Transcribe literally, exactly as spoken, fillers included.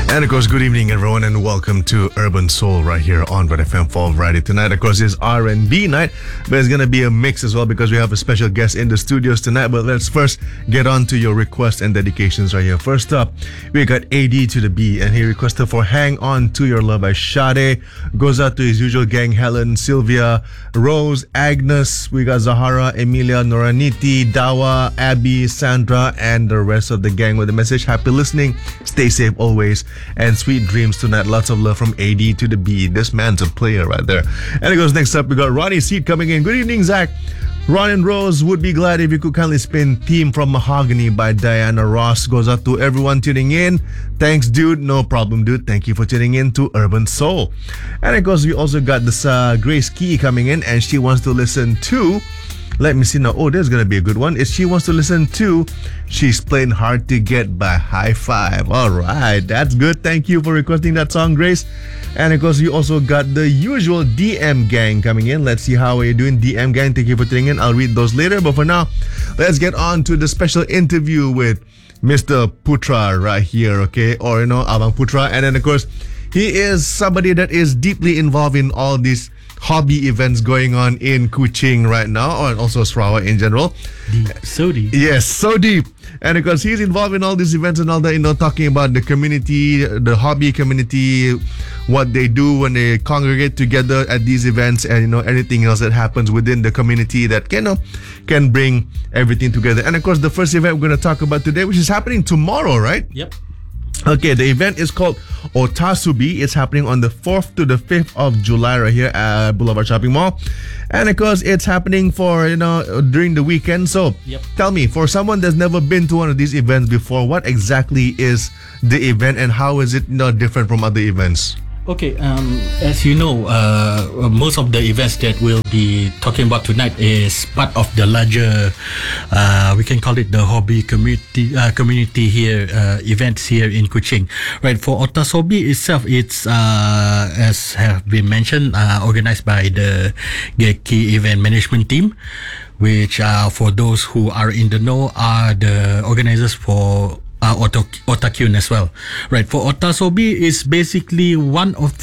And of course, good evening everyone and welcome to Urban Soul right here on Red F M for Friday. Tonight, of course, is R and B night, but it's going to be a mix as well because we have a special guest in the studios tonight. But let's first get on to your requests and dedications right here. First up, we got A D to the B, and he requested for Hang On To Your Love by Sade. Goes out to his usual gang, Helen, Sylvia, Rose, Agnes. We got Zahara, Emilia, Noraniti, Dawa, Abby, Sandra, and the rest of the gang with the message: happy listening, stay safe always, and sweet dreams tonight. Lots of love from A D to the B. This man's a player right there. And it goes next up, we got Ronnie Seed coming in. Good evening, Zach. Ron and Rose would be glad if you could kindly spin Theme from Mahogany by Diana Ross. Goes out to everyone tuning in. Thanks, dude. No problem, dude. Thank you for tuning in to Urban Soul. And of course, we also got this uh, Grace Key coming in, and she wants to listen to, let me see now. Oh, there's going to be a good one. If she wants to listen to She's Playing Hard to Get by High Five. All right, that's good. Thank you for requesting that song, Grace. And of course, we also got the usual D M gang coming in. Let's see how you're doing, D M gang. Thank you for tuning in. I'll read those later. But for now, let's get on to the special interview with Mister Putra right here, okay? Or, you know, Abang Putra. And then, of course, he is somebody that is deeply involved in all these hobby events going on in Kuching right now, or also Sarawak in general. Deep. So deep. Yes, so deep. And because he's involved in all these events and all that, you know, talking about the community, the hobby community, what they do when they congregate together at these events, and, you know, anything else that happens within the community that, you know, can bring everything together. And of course, the first event we're going to talk about today, which is happening tomorrow, right? Yep. Okay, the event is called Otasubi. It's happening on the fourth to the fifth of July right here at Boulevard Shopping Mall. And of course, it's happening for, you know, during the weekend. So yep. Tell me, for someone that's never been to one of these events before, what exactly is the event and how is it, you know, different from other events? Okay, um, as you know, uh, most of the events that we'll be talking about tonight is part of the larger, uh, we can call it the hobby community uh, community here, uh, events here in Kuching. Right, for Otasobi itself, it's, uh, as have been mentioned, uh, organized by the Geki Event Management Team, which, uh, for those who are in the know, are the organizers for Uh, Otakune as well. Right, for Otasobi is basically one of